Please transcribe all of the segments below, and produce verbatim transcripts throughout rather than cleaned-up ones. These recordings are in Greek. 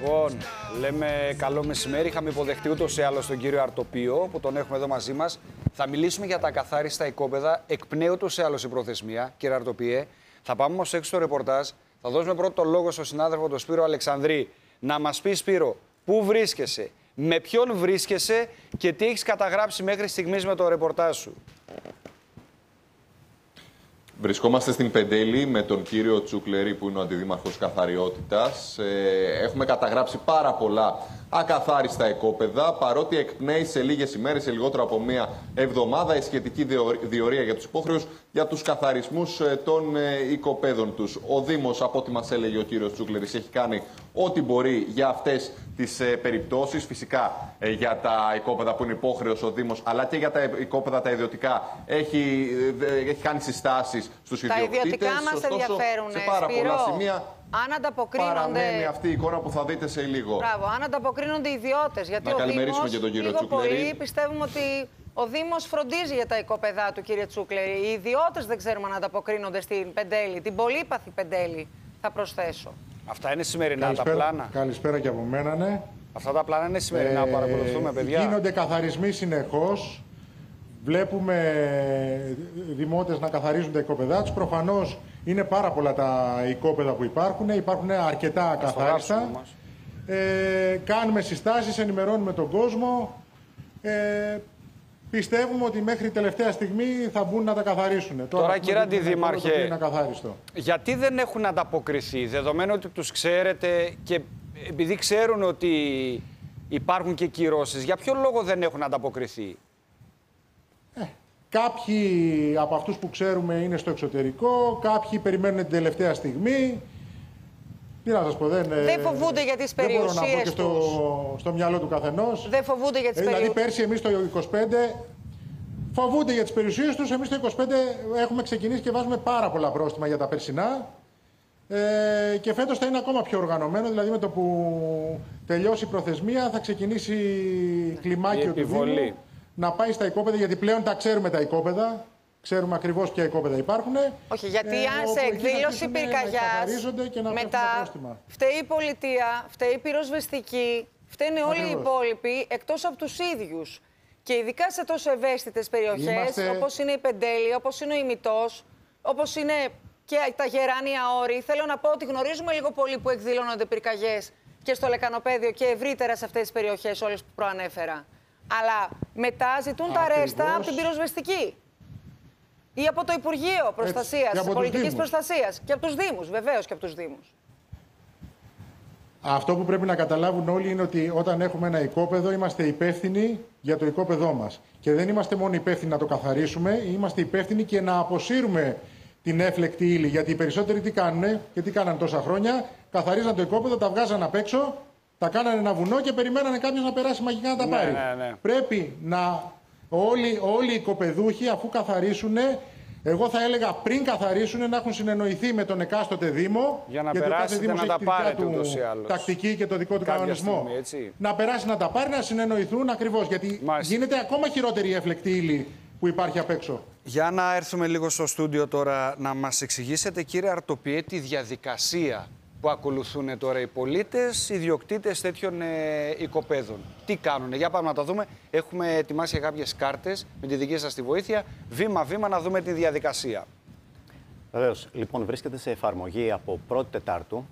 Λοιπόν, λέμε καλό μεσημέρι. Είχαμε υποδεχτεί ούτως ή άλλως τον κύριο Αρτοπίο, που τον έχουμε εδώ μαζί μας. Θα μιλήσουμε για τα ακαθάριστα οικόπεδα. Εκπνέει ούτως ή άλλως η προθεσμία, κύριε Αρτοπίε. Θα πάμε όμως έξω στο ρεπορτάζ. Θα δώσουμε πρώτο το λόγο στον συνάδελφο τον Σπύρο Αλεξανδρή. Να μας πει, Σπύρο, πού βρίσκεσαι, με ποιον βρίσκεσαι και τι έχεις καταγράψει μέχρι στιγμής με το ρεπορτάζ σου. Βρισκόμαστε στην Πεντέλη με τον κύριο Τσούκλερη, που είναι ο αντιδήμαρχος καθαριότητας. Ε, έχουμε καταγράψει πάρα πολλά ακαθάριστα οικόπεδα, παρότι εκπνέει σε λίγες ημέρες, σε λιγότερο από μία εβδομάδα, η σχετική διορία για τους υπόχρεους για τους καθαρισμούς των οικοπαίδων τους. Ο Δήμος, από ό,τι μας έλεγε ο κύριος Τσούκλερης, έχει κάνει ό,τι μπορεί για αυτές τις περιπτώσεις. Φυσικά για τα οικόπεδα που είναι υπόχρεος ο Δήμος, αλλά και για τα οικόπεδα τα ιδιωτικά έχει, έχει κάνει συστάσεις στους ιδιοκτήτες. Τα ιδιωτικά μας ενδιαφέρουν, σε πάρα Σπύρο. πολλά σημεία Αν ανταποκρίνονται... παραμένει αυτή η εικόνα που θα δείτε σε λίγο. Μπράβο, αν ανταποκρίνονται οι ιδιώτες. Γιατί να ο καλημερίσουμε Δήμος, και τον κύριο λίγο Τσούκλερη. πολύ πιστεύουμε ότι ο Δήμος φροντίζει για τα οικόπεδά του, κύριε Τσούκλερη. Οι ιδιώτες δεν ξέρουμε αν ανταποκρίνονται στην Πεντέλη, την πολύπαθη Πεντέλη, θα προσθέσω. Αυτά είναι σημερινά Καλησπέρα, τα πλάνα. Καλησπέρα και από μένα, ναι. Αυτά τα πλάνα είναι σημερινά που Ε, παρακολουθούμε, παιδιά. Γίνονται καθαρισμοί συνεχώς. Βλέπουμε δημότες να καθαρίζουν τα οικόπεδά τους. Προφανώς είναι πάρα πολλά τα οικόπεδα που υπάρχουν. Υπάρχουν αρκετά ακαθάριστα. Ε, κάνουμε συστάσεις, ενημερώνουμε τον κόσμο. Ε, πιστεύουμε ότι μέχρι τελευταία στιγμή θα μπουν να τα καθαρίσουν. Τώρα, Τώρα κύριε Αντιδήμαρχε, είναι γιατί δεν έχουν ανταποκριθεί, δεδομένου ότι τους ξέρετε και επειδή ξέρουν ότι υπάρχουν και κυρώσεις, για ποιο λόγο δεν έχουν ανταποκριθεί? Ε, κάποιοι από αυτούς που ξέρουμε είναι στο εξωτερικό, κάποιοι περιμένουν την τελευταία στιγμή. Τι να σας πω, δεν, δεν φοβούνται για τις δεν περιουσίες μπορώ να πω και τους. στο, στο μυαλό του καθενός. Δεν φοβούνται για τις ε, περιουσίες. Δηλαδή πέρσι εμείς το είκοσι πέντε φοβούνται για τις περιουσίες τους. Εμείς το είκοσι πέντε έχουμε ξεκινήσει και βάζουμε πάρα πολλά πρόστιμα για τα περσινά. Ε, και φέτος θα είναι ακόμα πιο οργανωμένο, δηλαδή με το που τελειώσει η προθεσμία θα ξεκινήσει κλιμάκιο του Δήμου να πάει στα οικόπεδα, γιατί πλέον τα ξέρουμε τα οικόπεδα. Ξέρουμε ακριβώς ποια οικόπεδα υπάρχουν. Όχι, γιατί ε, αν σε εκδήλωση πυρκαγιάς μετά φταίει η πολιτεία, φταίει η πυροσβεστική, φταίνε όλοι οι υπόλοιποι εκτός από τους ίδιους. Και ειδικά σε τόσο ευαίσθητες περιοχές, Είμαστε... όπως είναι η Πεντέλη, όπως είναι ο Ημιτός, όπως είναι και τα γεράνια όρη. Θέλω να πω ότι γνωρίζουμε λίγο πολύ που εκδηλώνονται πυρκαγιές και στο Λεκανοπαίδιο και ευρύτερα σε αυτές τις περιοχές όλες που προανέφερα. Αλλά μετά ζητούν Ακριβώς. τα ρέστα από την πυροσβεστική. Ή από το Υπουργείο Προστασίας, Πολιτικής Προστασίας. Και από τους Δήμους, βεβαίως και από τους Δήμους. Αυτό που πρέπει να καταλάβουν όλοι είναι ότι όταν έχουμε ένα οικόπεδο είμαστε υπεύθυνοι για το οικόπεδό μας. Και δεν είμαστε μόνο υπεύθυνοι να το καθαρίσουμε, είμαστε υπεύθυνοι και να αποσύρουμε την έφλεκτη ύλη. Γιατί οι περισσότεροι τι κάνουνε και τι κάνανε τόσα χρόνια, καθαρίζαν το οικόπεδο, τα βγάζαν απ' έξω, τα κάνανε ένα βουνό και περιμένανε κάποιος να περάσει μαγικά να τα πάρει. Ναι, ναι, ναι. Πρέπει να όλοι, όλοι οι οικοπεδούχοι, αφού καθαρίσουν, εγώ θα έλεγα πριν καθαρίσουν, να έχουν συνεννοηθεί με τον εκάστοτε Δήμο. Για να περάσετε να τα πάρετε ούτως ή άλλως. Τακτική και το δικό του κανονισμό. Στιγμή, έτσι. Να περάσει να τα πάρει, να συνεννοηθούν ακριβώς. Γιατί Μάλιστα. γίνεται ακόμα χειρότερη η έφλεκτη ύλη που υπάρχει απ' έξω. Για να έρθουμε λίγο στο στούντιο τώρα, να μας εξηγήσετε, κύριε Αρτοπίε, τη διαδικασία που ακολουθούν τώρα οι πολίτες, οι ιδιοκτήτες τέτοιων ε, οικοπαίδων. Τι κάνουνε, για πάμε να τα δούμε. Έχουμε ετοιμάσει κάποιες κάρτες με τη δική σας τη βοήθεια. Βήμα-βήμα να δούμε τη διαδικασία. Βεβαίως. Λοιπόν, βρίσκεται σε εφαρμογή από πρώτη Τετάρτου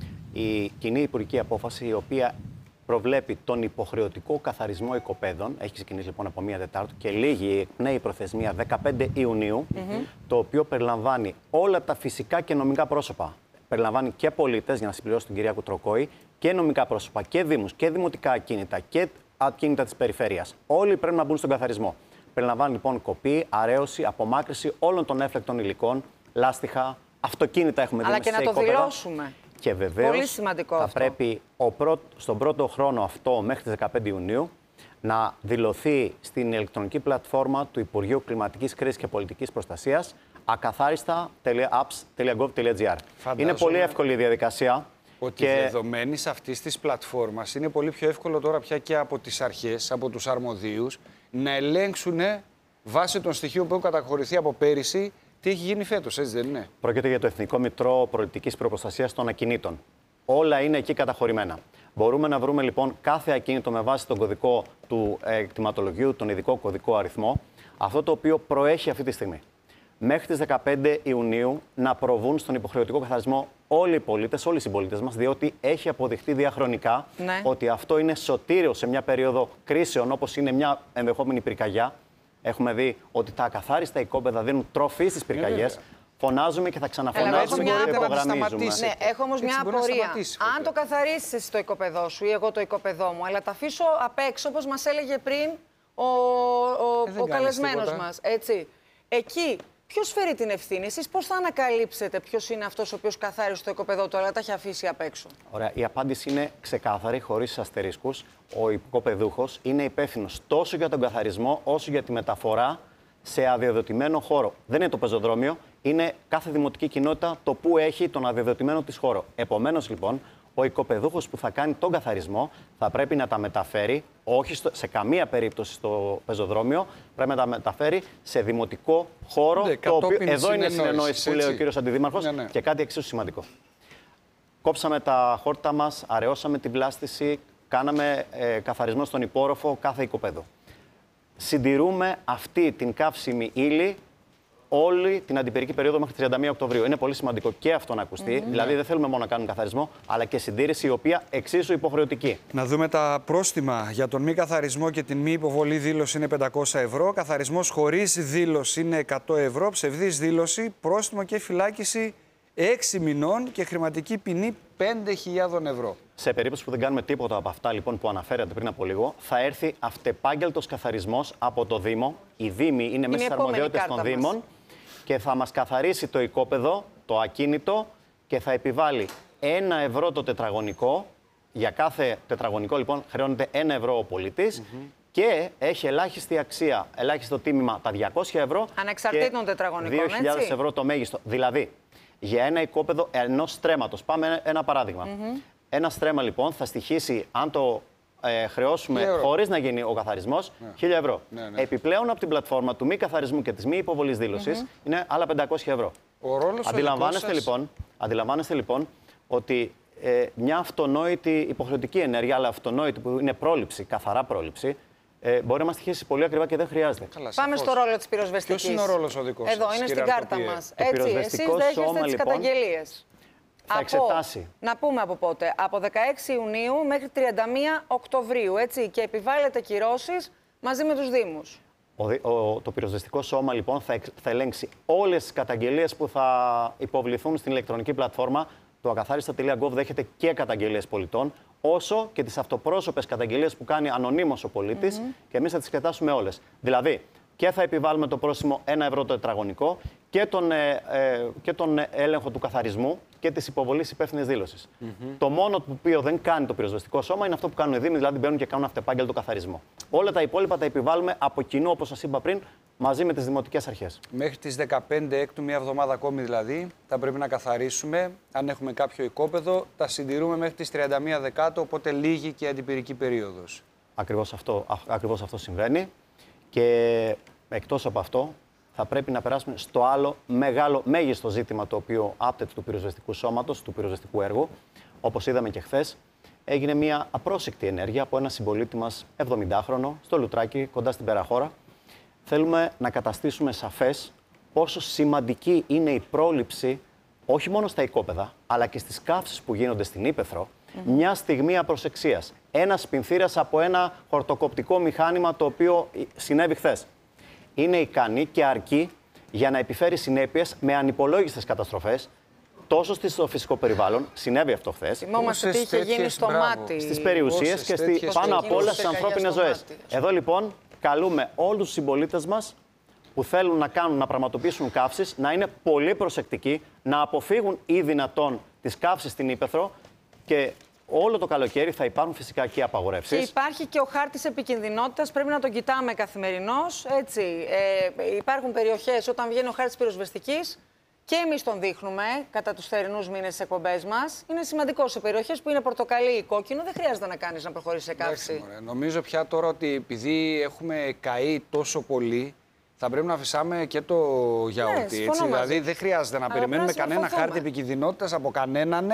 η κοινή υπουργική απόφαση, η οποία προβλέπει τον υποχρεωτικό καθαρισμό οικοπαίδων. Έχει ξεκινήσει λοιπόν από μία Τετάρτου και λήγει, εκπνέει η προθεσμία δεκαπέντε Ιουνίου, mm-hmm. το οποίο περιλαμβάνει όλα τα φυσικά και νομικά πρόσωπα. Περιλαμβάνει και πολίτες, για να συμπληρώσω την κυρία Κουτροκόη, και νομικά πρόσωπα και δήμους και δημοτικά ακίνητα και ακίνητα της περιφέρειας. Όλοι πρέπει να μπουν στον καθαρισμό. Περιλαμβάνει λοιπόν κοπή, αρέωση, απομάκρυση όλων των έφλεκτων υλικών, λάστιχα, αυτοκίνητα έχουμε δει. Αλλά και να το οικόπεδα. δηλώσουμε. Και βεβαίως Πολύ σημαντικό θα αυτό. πρέπει ο πρω... στον πρώτο χρόνο αυτό, μέχρι τις δεκαπέντε Ιουνίου, να δηλωθεί στην ηλεκτρονική πλατφόρμα του Υπουργείου Κλιματικής Κρίσης και Πολιτικής Προστασίας ακαθάριστα τελεία apps τελεία gov τελεία gr. Είναι πολύ εύκολη η διαδικασία. Ότι και... δεδομένης αυτής της πλατφόρμας είναι πολύ πιο εύκολο τώρα πια και από τις αρχές, από τους αρμοδίους, να ελέγξουν βάσει των στοιχείων που έχουν καταχωρηθεί από πέρυσι τι έχει γίνει φέτος, έτσι δεν είναι? Πρόκειται για το Εθνικό Μητρό Πολιτικής Προστασίας των Ακινήτων. Όλα είναι εκεί καταχωρημένα. Μπορούμε να βρούμε λοιπόν κάθε ακίνητο με βάση τον κωδικό του ε, κτηματολογίου, τον ειδικό κωδικό αριθμό, αυτό το οποίο προέχει αυτή τη στιγμή. Μέχρι τις δεκαπέντε Ιουνίου να προβούν στον υποχρεωτικό καθαρισμό όλοι οι πολίτες, όλοι οι συμπολίτες μας, διότι έχει αποδειχτεί διαχρονικά ναι. ότι αυτό είναι σωτήριο σε μια περίοδο κρίσεων, όπως είναι μια ενδεχόμενη πυρκαγιά. Έχουμε δει ότι τα ακαθάριστα οικόπεδα δίνουν τροφή στις πυρκαγιές. Φωνάζουμε και θα ξαναφωνάζουμε και θα υπογραμμίζουμε. Ναι, έχω όμως μια απορία. Αν το καθαρίσεις το οικοπεδό σου ή εγώ το οικοπεδό μου, αλλά τα αφήσω απ' έξω, όπως μας έλεγε πριν ο, ο, ε, ο καλεσμένος μας, έτσι. Εκεί, ποιος φέρει την ευθύνη, εσείς πώς θα ανακαλύψετε ποιος είναι αυτός ο οποίος καθάρισε το οικοπεδό του, αλλά τα έχει αφήσει απ' έξω? Ωραία, η απάντηση είναι ξεκάθαρη, χωρίς αστερίσκους. Ο οικοπεδούχος είναι υπεύθυνος τόσο για τον καθαρισμό, όσο για τη μεταφορά σε αδειοδοτημένο χώρο. Δεν είναι το πεζοδρόμιο, είναι κάθε δημοτική κοινότητα το που έχει τον αδειοδοτημένο της χώρο. Επομένως, λοιπόν, ο οικοπεδούχος που θα κάνει τον καθαρισμό θα πρέπει να τα μεταφέρει, όχι στο, σε καμία περίπτωση στο πεζοδρόμιο, πρέπει να τα μεταφέρει σε δημοτικό χώρο. Ναι, το οποίο, εδώ είναι η συνεννόηση που λέει ο κύριος Αντιδήμαρχος, ναι, ναι. Και κάτι εξίσου σημαντικό. Κόψαμε τα χόρτα μας, αραιώσαμε την πλάστηση, κάναμε ε, καθαρισμό στον υπόρροφο κάθε οικοπεδού. Συντηρούμε αυτή την καύσιμη ύλη όλη την αντιπυρική περίοδο μέχρι τριάντα μία Οκτωβρίου. Είναι πολύ σημαντικό και αυτό να ακουστεί. Mm-hmm. Δηλαδή, δεν θέλουμε μόνο να κάνουμε καθαρισμό, αλλά και συντήρηση, η οποία εξίσου υποχρεωτική. Να δούμε τα πρόστιμα. Για τον μη καθαρισμό και την μη υποβολή δήλωση είναι πεντακόσια ευρώ. Καθαρισμός χωρίς δήλωση είναι εκατό ευρώ. Ψευδής δήλωση, πρόστιμο και φυλάκιση έξι μηνών και χρηματική ποινή πέντε χιλιάδες ευρώ. Σε περίπτωση που δεν κάνουμε τίποτα από αυτά λοιπόν, που αναφέρατε πριν από λίγο, θα έρθει αυτεπάγγελτος καθαρισμός από το Δήμο. Οι Δήμοι είναι, είναι μέσα στις αρμοδιότητες των Δήμων μας. Και θα μας καθαρίσει το οικόπεδο, το ακίνητο, και θα επιβάλλει ένα ευρώ το τετραγωνικό. Για κάθε τετραγωνικό λοιπόν χρεώνεται ένα ευρώ ο πολίτης. Mm-hmm. Και έχει ελάχιστη αξία, ελάχιστο τίμημα τα διακόσια ευρώ. Ανεξαρτήτων τετραγωνικών, δύο χιλιάδες ευρώ το μέγιστο. Δηλαδή, για ένα οικόπεδο ενός στρέμματος. Πάμε ένα παράδειγμα. Mm-hmm. Ένα στρέμμα λοιπόν θα στοιχήσει, αν το ε, χρεώσουμε χωρίς να γίνει ο καθαρισμός, ναι. χίλια ευρώ. Ναι, ναι. Επιπλέον από την πλατφόρμα του μη καθαρισμού και της μη υποβολής δήλωσης mm-hmm. είναι άλλα πεντακόσια ευρώ. Ο ρόλος αντιλαμβάνεστε, σας... λοιπόν, αντιλαμβάνεστε λοιπόν ότι ε, μια αυτονόητη υποχρεωτική ενέργεια, αλλά αυτονόητη που είναι πρόληψη, καθαρά πρόληψη, Ε, μπορεί να μας στοιχήσει πολύ ακριβά και δεν χρειάζεται. Καλά, πάμε στο ρόλο της πυροσβεστικής. Ποιος είναι ο ρόλος ο δικός σας? Εδώ είναι στην κάρτα μας. Το Έτσι, εσείς δέχεστε τις λοιπόν, καταγγελίες. Θα από, εξετάσει. Να πούμε από πότε. Από δεκαέξι Ιουνίου μέχρι τριάντα μία Οκτωβρίου. Έτσι, και επιβάλλεται κυρώσεις μαζί με τους Δήμους. Ο, ο, το πυροσβεστικό σώμα λοιπόν θα, θα ελέγξει όλες τις καταγγελίες που θα υποβληθούν στην ηλεκτρονική πλατφόρμα. Το ακαθάριστα τελεία γκοβ δέχεται και καταγγελίες πολιτών, όσο και τις αυτοπρόσωπες καταγγελίες που κάνει ανωνύμως ο πολίτης, mm-hmm. και εμείς θα τις εξετάσουμε όλες. Δηλαδή, και θα επιβάλλουμε το πρόστιμο ένα ευρώ το τετραγωνικό και τον, ε, ε, και τον έλεγχο του καθαρισμού και της υποβολής υπεύθυνης δήλωσης. Mm-hmm. Το μόνο που οποίο δεν κάνει το πυροσβεστικό σώμα είναι αυτό που κάνουν οι Δήμοι, δηλαδή μπαίνουν και κάνουν αυτεπάγγελτο καθαρισμό. Όλα τα υπόλοιπα τα επιβάλλουμε από κοινού, όπως σας είπα πριν, μαζί με τις δημοτικές αρχές. Μέχρι τις δεκαπέντε Έκτου, μία εβδομάδα ακόμη δηλαδή, θα πρέπει να καθαρίσουμε. Αν έχουμε κάποιο οικόπεδο, τα συντηρούμε μέχρι τις τριάντα μία Δεκάτου, οπότε λίγη και αντιπυρική περίοδος. Ακριβώς αυτό, ακριβώς αυτό συμβαίνει. Και εκτός από αυτό, θα πρέπει να περάσουμε στο άλλο μεγάλο, μέγιστο ζήτημα το οποίο άπτεται του πυροσβεστικού σώματος, του πυροσβεστικού έργου. Όπως είδαμε και χθες, έγινε μια απρόσεκτη ενέργεια από ένα συμπολίτη μας εβδομηντάχρονο στο Λουτράκι, κοντά στην Περαχώρα. Θέλουμε να καταστήσουμε σαφές πόσο σημαντική είναι η πρόληψη όχι μόνο στα οικόπεδα, αλλά και στις καύσεις που γίνονται στην Ύπαιθρο, mm-hmm. μια στιγμή απροσεξίας. Ένας πινθύρας από ένα χορτοκοπτικό μηχάνημα το οποίο συνέβη χθες. Είναι ικανή και αρκεί για να επιφέρει συνέπειες με ανυπολόγιστες καταστροφές, τόσο στο φυσικό περιβάλλον, συνέβη αυτό χθες. Θυμόμαστε τι είχε γίνει στο μάτι. Στις περιουσίες και στη, πάνω απ' όλα στις ανθρώπινες ζωές. Εδώ λοιπόν καλούμε όλους τους συμπολίτες μας που θέλουν να κάνουν, να πραγματοποιήσουν καύσεις, να είναι πολύ προσεκτικοί, να αποφύγουν ή δυνατόν τις καύσεις στην Ύπαιθρο και όλο το καλοκαίρι θα υπάρχουν φυσικά και απαγορεύσεις. Και υπάρχει και ο χάρτης επικινδυνότητας, πρέπει να τον κοιτάμε καθημερινώς. Έτσι. Ε, υπάρχουν περιοχές όταν βγαίνει ο χάρτης πυροσβεστικής και εμείς τον δείχνουμε κατά τους θερινούς μήνες στις εκπομπές μας. Είναι σημαντικό σε περιοχές που είναι πορτοκαλί ή κόκκινο, δεν χρειάζεται να κάνεις να προχωρήσεις σε καύση. Νομίζω πια τώρα ότι επειδή έχουμε καεί τόσο πολύ, θα πρέπει να αφησάμε και το γιαούρτι. Ναι, δηλαδή δεν χρειάζεται να Αλλά περιμένουμε κανένα χάρτη επικινδυνότητας από κανέναν,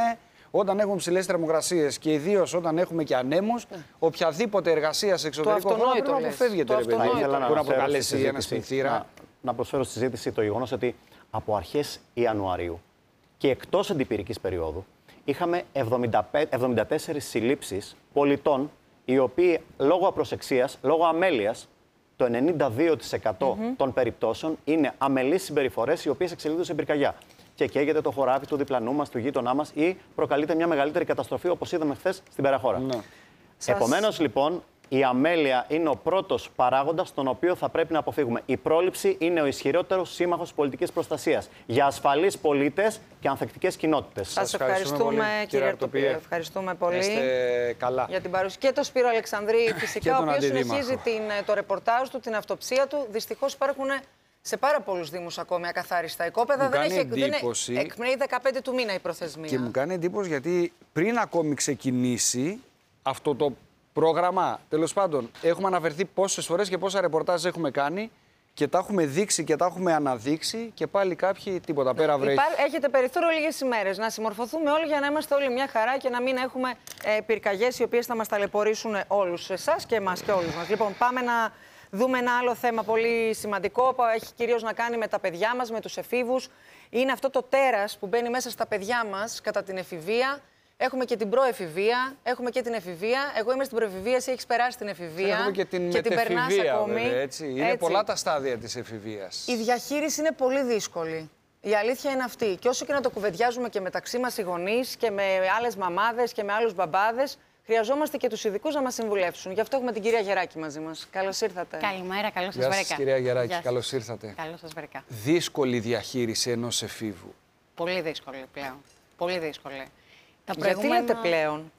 Όταν έχουμε ψηλές θερμοκρασίες και ιδίως όταν έχουμε και ανέμους, ναι. οποιαδήποτε εργασία σε εξωτερικό χώρο πρέπει να αποφεύγεται. Το ρε, ήθελα να, να προκαλέσει ένα σπινθήρα. Να, να προσφέρω στη συζήτηση το γεγονός ότι από αρχές Ιανουαρίου και εκτός αντιπυρικής περίοδου είχαμε εβδομήντα τέσσερις συλλήψεις πολιτών οι οποίοι λόγω απροσεξίας, λόγω αμέλειας, το ενενήντα δύο τοις εκατό mm-hmm. των περιπτώσεων είναι αμελείς συμπεριφορές οι οποίες εξελίσσονται σε πυρκαγιά. Και καίγεται το χωράφι του διπλανού μας, του γείτονά μας ή προκαλείται μια μεγαλύτερη καταστροφή όπως είδαμε χθες στην Περαχώρα. Ναι. Επομένως, σας... λοιπόν, η αμέλεια είναι ο πρώτος παράγοντας τον οποίο θα πρέπει να αποφύγουμε. Η πρόληψη είναι ο ισχυρότερος σύμμαχος πολιτικής προστασίας για ασφαλείς πολίτες και ανθεκτικές κοινότητες. Σας ευχαριστούμε, πολύ, κύριε Αρτοπίε. Ευχαριστούμε πολύ καλά. για την παρουσία. Και τον Σπύρο Αλεξανδρή, φυσικά, ο οποίος συνεχίζει την, το ρεπορτάζ του, την αυτοψία του. Δυστυχώς υπάρχουν σε πάρα πολλούς δήμους ακόμη ακαθάριστα οικόπεδα. Δεν έχει εντύπωση. Δεν εκπνέει δεκαπέντε του μήνα η προθεσμία. Και μου κάνει εντύπωση γιατί πριν ακόμη ξεκινήσει αυτό το πρόγραμμα, τέλος πάντων, έχουμε αναφερθεί πόσες φορές και πόσα ρεπορτάζ έχουμε κάνει και τα έχουμε δείξει και τα έχουμε αναδείξει και πάλι κάποιοι τίποτα πέρα βρέχει. Έχετε περιθώριο λίγες ημέρες να συμμορφωθούμε όλοι για να είμαστε όλοι μια χαρά και να μην έχουμε ε, πυρκαγιές οι οποίες θα μας ταλαιπωρήσουν όλους εσάς και εμάς και όλους μας. Λοιπόν, πάμε να δούμε ένα άλλο θέμα πολύ σημαντικό που έχει κυρίως να κάνει με τα παιδιά μας, με τους εφήβους. Είναι αυτό το τέρας που μπαίνει μέσα στα παιδιά μας κατά την εφηβεία. Έχουμε και την προεφηβεία, έχουμε και την εφηβεία. Εγώ είμαι στην προεφηβεία, εσύ έχεις περάσει την εφηβεία. Έχουμε και την, και την περνάς ακόμη. Βέβαια, έτσι. Είναι έτσι. Πολλά τα στάδια της εφηβείας. Η διαχείριση είναι πολύ δύσκολη. Η αλήθεια είναι αυτή. Και όσο και να το κουβεντιάζουμε και μεταξύ μας οι γονείς και με άλλες μαμάδες και με άλλους μπαμπάδες, χρειαζόμαστε και τους ειδικούς να μας συμβουλεύσουν. Γι' αυτό έχουμε την κυρία Γεράκη μαζί μας. Καλώς ήρθατε. Καλημέρα, καλώς σας βρήκα. βρήκα. Γεια σας, κυρία Γεράκη, καλώς ήρθατε. Καλώς σας βρήκα. Δύσκολη διαχείριση ενός εφήβου. Πολύ δύσκολη πλέον. Πολύ δύσκολη. Τα προηγούμενα... Γιατί λέτε πλέον?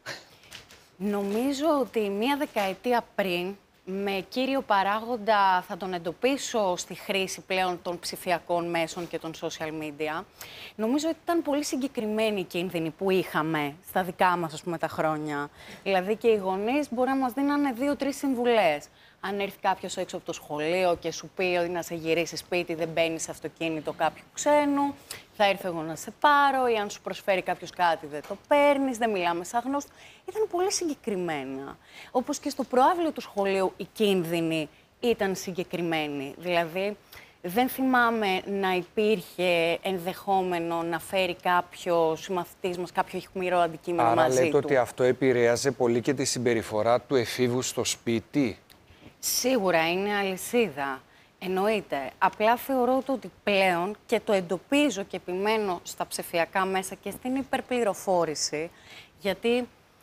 Νομίζω ότι μία δεκαετία πριν, με κύριο παράγοντα θα τον εντοπίσω στη χρήση πλέον των ψηφιακών μέσων και των social media, νομίζω ότι ήταν πολύ συγκεκριμένη η κίνδυνη που είχαμε στα δικά μας, ας πούμε, τα χρόνια. Δηλαδή και οι γονείς μπορεί να μας δίνανε δύο-τρεις συμβουλές. Αν έρθει κάποιος έξω από το σχολείο και σου πει ότι να σε γυρίσει σπίτι, δεν μπαίνει σε αυτοκίνητο κάποιου ξένου, θα έρθω εγώ να σε πάρω, ή αν σου προσφέρει κάποιος κάτι δεν το παίρνεις, δεν μιλάμε σαν γνώστο. Ήταν πολύ συγκεκριμένα. Όπως και στο προάβλιο του σχολείου οι κίνδυνοι ήταν συγκεκριμένοι. Δηλαδή, δεν θυμάμαι να υπήρχε ενδεχόμενο να φέρει κάποιο συμμαθητής μας κάποιο αιχμηρό αντικείμενο Άρα μαζί του. Άρα λέτε ότι αυτό επηρέαζε πολύ και τη συμπεριφορά του εφήβου στο σπίτι. Σίγουρα είναι αλυσίδα. Εννοείται. Απλά θεωρώ το ότι πλέον, και το εντοπίζω και επιμένω στα ψηφιακά μέσα και στην υπερπληροφόρηση, γιατί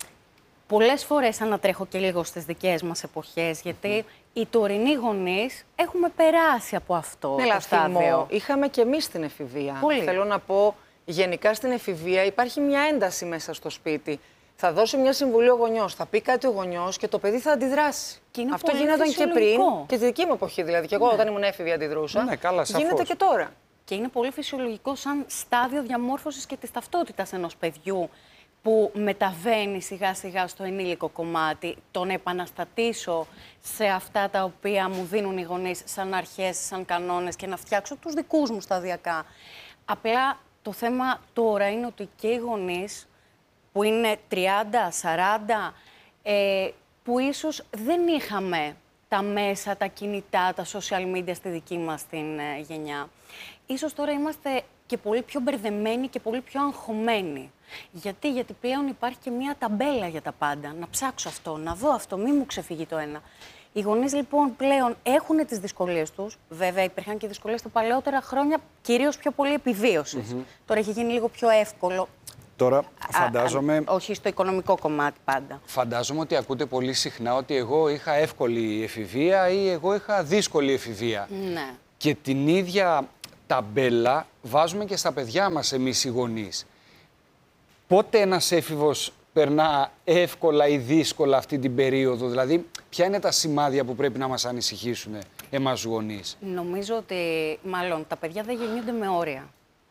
πολλές φορές ανατρέχω και λίγο στις δικές μας εποχές, γιατί mm. οι τωρινοί γονείς έχουμε περάσει από αυτό ναι, το στάδιο. Είχαμε και εμείς την εφηβεία. Πολύ. Θέλω να πω, γενικά στην εφηβεία υπάρχει μια ένταση μέσα στο σπίτι. Θα δώσει μια συμβουλή ο γονιός, θα πει κάτι ο γονιός και το παιδί θα αντιδράσει. Αυτό γινόταν και πριν και τη δική μου εποχή δηλαδή. Και εγώ ναι. όταν ήμουν έφηβη αντιδρούσα. Ναι, καλά, σαφώς. Γίνεται και τώρα. Και είναι πολύ φυσιολογικό σαν στάδιο διαμόρφωσης και της ταυτότητας ενός παιδιού που μεταβαίνει σιγά σιγά στο ενήλικο κομμάτι. Τον επαναστατήσω σε αυτά τα οποία μου δίνουν οι γονείς σαν αρχές, σαν κανόνες και να φτιάξω τους δικούς μου σταδιακά. Απλά το θέμα τώρα είναι ότι και οι γονείς που είναι τριάντα, σαράντα, ε, που ίσως δεν είχαμε τα μέσα, τα κινητά, τα social media στη δική μας την ε, γενιά. Ίσως τώρα είμαστε και πολύ πιο μπερδεμένοι και πολύ πιο αγχωμένοι. Γιατί, γιατί πλέον υπάρχει και μια ταμπέλα για τα πάντα. Να ψάξω αυτό, να δω αυτό, μη μου ξεφύγει το ένα. Οι γονείς λοιπόν πλέον έχουν τις δυσκολίες τους. Βέβαια υπήρχαν και δυσκολίες τα παλαιότερα χρόνια, κυρίως πιο πολύ επιβίωσης. Mm-hmm. Τώρα έχει γίνει λίγο πιο εύκολο. Τώρα φαντάζομαι... Α, α, όχι στο οικονομικό κομμάτι πάντα. Φαντάζομαι ότι ακούτε πολύ συχνά ότι εγώ είχα εύκολη εφηβεία ή εγώ είχα δύσκολη εφηβεία. Ναι. Και την ίδια ταμπέλα βάζουμε και στα παιδιά μας εμείς οι γονείς. Πότε ένας έφηβος περνά εύκολα ή δύσκολα αυτή την περίοδο, δηλαδή ποια είναι τα σημάδια που πρέπει να μας ανησυχήσουν εμάς γονείς? Νομίζω ότι μάλλον τα παιδιά δεν γεννιούνται με όρια.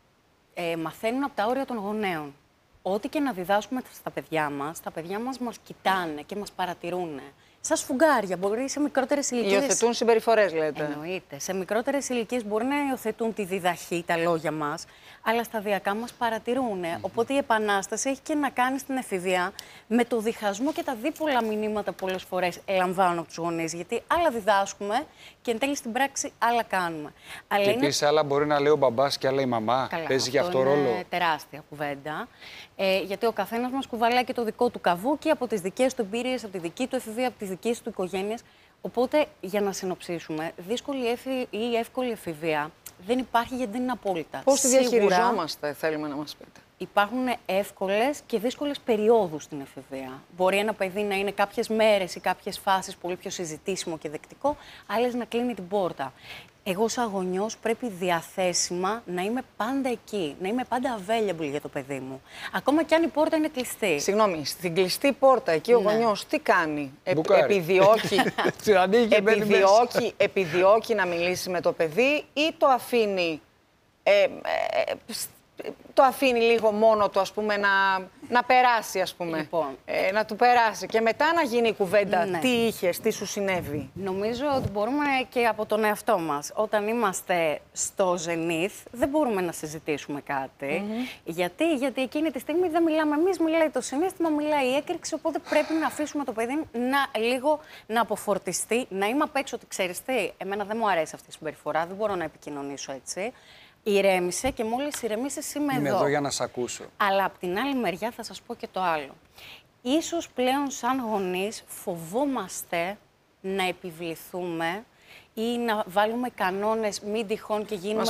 Ε, μαθαίνουν από τα όρια των γονέων. Ό,τι και να διδάσκουμε στα παιδιά μας, τα παιδιά μας μας κοιτάνε και μας παρατηρούν. σαν σφουγγάρια. Μπορεί σε μικρότερες ηλικίες. Υιοθετούν συμπεριφορές, λέτε. Εννοείται. Σε μικρότερες ηλικίες μπορεί να υιοθετούν τη διδαχή, τα λόγια μας, αλλά σταδιακά μας παρατηρούν. Mm-hmm. Οπότε η επανάσταση έχει και να κάνει στην εφηβεία με το διχασμό και τα δίπολα μηνύματα πολλές φορές λαμβάνουν από τους γονείς. Γιατί άλλα διδάσκουμε και εν τέλει στην πράξη άλλα κάνουμε. Αλλά και είναι... επίσης άλλα μπορεί να λέει ο μπαμπάς και άλλα η μαμά. Καλά, παίζει γι' αυτό είναι ρόλο. Τεράστια κουβέντα. Ε, γιατί ο καθένας μας κουβαλάει και το δικό του καβούκι από τις δικές του εμπειρίες, από τη δική του εφηβεία, από τις δικές του οικογένειες. Οπότε, για να συνοψίσουμε, δύσκολη έφη... ή εύκολη εφηβεία δεν υπάρχει γιατί δεν είναι απόλυτα. Πώς τη διαχειριζόμαστε, θέλουμε να μας πείτε. Υπάρχουν εύκολες και δύσκολες περιόδους στην εφηβεία. Μπορεί ένα παιδί να είναι κάποιες μέρες ή κάποιες φάσεις πολύ πιο συζητήσιμο και δεκτικό, άλλες να κλείνει την πόρτα. Εγώ, σαν γονιός, πρέπει διαθέσιμα να είμαι πάντα εκεί, να είμαι πάντα available για το παιδί μου. Ακόμα κι αν η πόρτα είναι κλειστή. Συγγνώμη, στην κλειστή πόρτα εκεί ο ναι. γονιός τι κάνει, ε, επιδιώκει, επιδιώκει, επιδιώκει να μιλήσει με το παιδί ή το αφήνει, ε, ε, το αφήνει λίγο μόνο του, ας πούμε, να, να περάσει, ας πούμε, λοιπόν. ε, να του περάσει και μετά να γίνει η κουβέντα ναι. τι είχες, τι σου συνέβη. Νομίζω ότι μπορούμε και από τον εαυτό μας. Όταν είμαστε στο ζενήθ, δεν μπορούμε να συζητήσουμε κάτι. Mm-hmm. Γιατί? Γιατί εκείνη τη στιγμή δεν μιλάμε εμείς, μιλάει το συναίσθημα, μιλάει η έκρηξη, οπότε πρέπει να αφήσουμε το παιδί να, λίγο να αποφορτιστεί, να είμαι απ' έξω ότι ξέρεις τι, εμένα δεν μου αρέσει αυτή η συμπεριφορά, δεν μπορώ να επικοινωνήσω έτσι. Ηρέμησε και μόλις ηρεμήσεις είμαι εδώ. Είμαι εδώ για να σ' ακούσω. Αλλά από την άλλη μεριά θα σας πω και το άλλο. Ίσως πλέον σαν γονείς φοβόμαστε να επιβληθούμε ή να βάλουμε κανόνες μην τυχόν και γίνουμε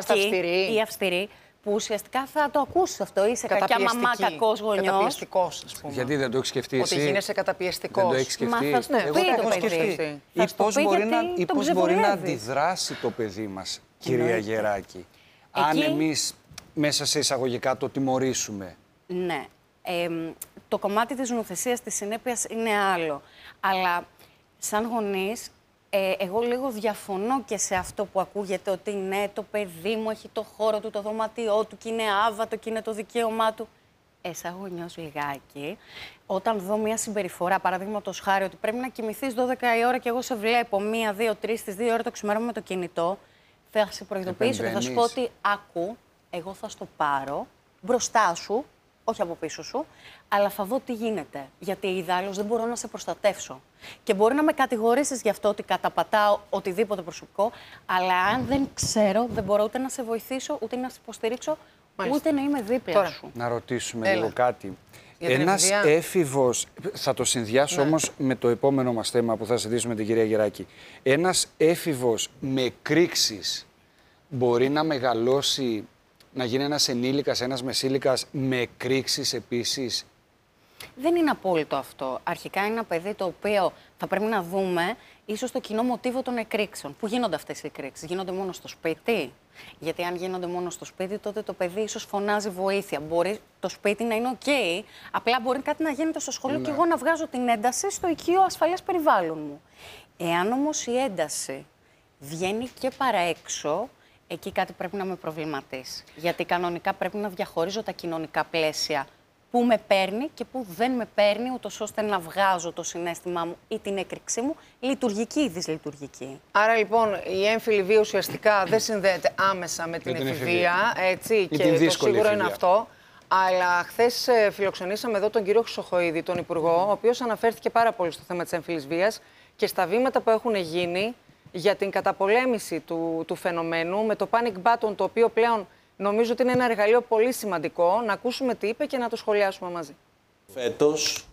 κακοί ή αυστηροί, που ουσιαστικά θα το ακούσεις αυτό. Είσαι κακιά μαμά, κακός γονιός. Καταπιεστικός, ας πούμε. Γιατί δεν το έχεις σκεφτεί εσύ? Ότι γίνεσαι καταπιεστικός. Δεν το έχεις σκεφτεί? Μα θα στο Εγώ πει το το έχω παιδί. σκεφτεί. Θα Ή στο πώς πει μπορεί, γιατί να, ή τον πώς μπορεί να ξεβολεύεις. αντιδράσει το παιδί μας, κυρία Εννοείται. Γεράκη. Εκεί... Αν εμείς μέσα σε εισαγωγικά το τιμωρήσουμε. Ναι. Ε, το κομμάτι της νοθεσίας, της συνέπειας είναι άλλο. Αλλά σαν γονείς, ε, εγώ λίγο διαφωνώ και σε αυτό που ακούγεται ότι ναι, το παιδί μου έχει το χώρο του, το δωμάτιό του και είναι άβατο και είναι το δικαίωμά του. Ε, σαν γονιός λιγάκι, όταν δω μια συμπεριφορά, παραδείγματος χάρη, ότι πρέπει να κοιμηθείς δώδεκα η ώρα και εγώ σε βλέπω μία, δύο, τρεις, στις δύο ώρα το ξημέρωμα με το κινητό, θα σε προειδοποιήσω και θα σου πω ότι άκου, εγώ θα στο πάρω μπροστά σου, όχι από πίσω σου, αλλά θα δω τι γίνεται. Γιατί ιδάλλως δεν μπορώ να σε προστατεύσω. Και μπορεί να με κατηγορήσεις γι' αυτό ότι καταπατάω οτιδήποτε προσωπικό, αλλά αν δεν ξέρω, δεν μπορώ ούτε να σε βοηθήσω, ούτε να σε υποστηρίξω, μάλιστα, ούτε να είμαι δίπλα Τώρα, σου. Να ρωτήσουμε Έλα. λίγο κάτι. Ένας έφηβος, θα το συνδυάσω ναι. όμως με το επόμενο μας θέμα που θα συζητήσουμε με την κυρία Γεράκη. Ένας έφηβος με εκρήξεις μπορεί να μεγαλώσει, να γίνει ένας ενήλικας, ένας μεσήλικας με εκρήξεις επίσης? Δεν είναι απόλυτο αυτό. Αρχικά είναι ένα παιδί το οποίο θα πρέπει να δούμε ίσως το κοινό μοτίβο των εκρήξεων. Πού γίνονται αυτές οι εκρήξεις? Γίνονται μόνο στο σπίτι? Γιατί αν γίνονται μόνο στο σπίτι, τότε το παιδί ίσως φωνάζει βοήθεια. Μπορεί το σπίτι να είναι οκ, okay, απλά μπορεί κάτι να γίνεται στο σχολείο ναι. και εγώ να βγάζω την ένταση στο οικείο ασφαλές περιβάλλον μου. Εάν όμως η ένταση βγαίνει και παραέξω, εκεί κάτι πρέπει να με προβληματίσει. Γιατί κανονικά πρέπει να διαχωρίζω τα κοινωνικά πλαίσια που με παίρνει και που δεν με παίρνει, ούτως ώστε να βγάζω το συναίσθημά μου ή την έκρηξή μου, λειτουργική ή δυσλειτουργική. Άρα λοιπόν η έμφυλη βία ουσιαστικά δεν συνδέεται άμεσα με την, την εφηβεία, έτσι, ή και το σίγουρο εφηβεία. Είναι αυτό. Αλλά χθες φιλοξενήσαμε εδώ τον κύριο Χρυσοχοΐδη, τον Υπουργό, ο οποίος αναφέρθηκε πάρα πολύ στο θέμα της έμφυλης βίας και στα βήματα που έχουν γίνει για την καταπολέμηση του, του φαινομένου με το panic button, το οποίο πλέον νομίζω ότι είναι ένα εργαλείο πολύ σημαντικό. Να ακούσουμε τι είπε και να το σχολιάσουμε μαζί. Φέτος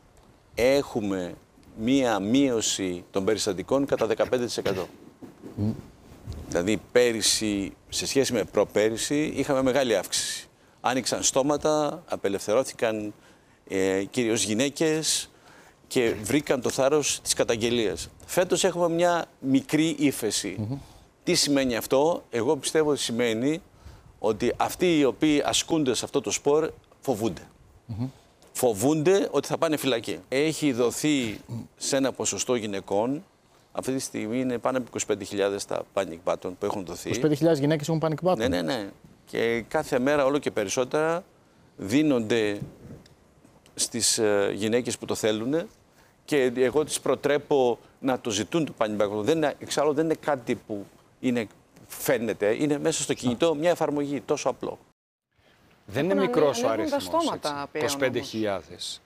έχουμε μία μείωση των περιστατικών κατά δεκαπέντε τοις εκατό. Mm. Δηλαδή πέρυσι, σε σχέση με προπέρυσι, είχαμε μεγάλη αύξηση. Άνοιξαν στόματα, απελευθερώθηκαν ε, κυρίως γυναίκες και βρήκαν το θάρρος της καταγγελίας. Φέτος έχουμε μια μικρή ύφεση. Mm-hmm. Τι σημαίνει αυτό? Εγώ πιστεύω ότι σημαίνει ότι αυτοί οι οποίοι ασκούνται σε αυτό το σπορ φοβούνται. Mm-hmm. Φοβούνται ότι θα πάνε φυλακή. Έχει δοθεί σε ένα ποσοστό γυναικών, αυτή τη στιγμή είναι πάνω από είκοσι πέντε χιλιάδες τα panic button που έχουν δοθεί. είκοσι πέντε χιλιάδες γυναίκες έχουν panic button. Ναι, ναι, ναι. Και κάθε μέρα όλο και περισσότερα δίνονται στις γυναίκες που το θέλουν και εγώ τις προτρέπω να το ζητούν το panic button. Δεν είναι, εξάλλου δεν είναι κάτι που είναι, φαίνεται, είναι μέσα στο κινητό μια εφαρμογή, τόσο απλό. Δεν είναι μικρός ο αριθμός, είκοσι πέντε χιλιάδες.